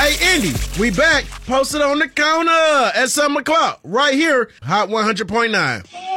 Hey, Indy, we back. Posted on the counter at 7 o'clock. Right here, Hot 100.9.